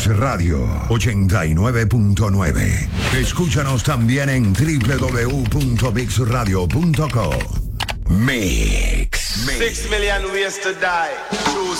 Mix Radio 89.9. Escúchanos también en www.mixradio.co. Mix. 6 million ways to die. Choose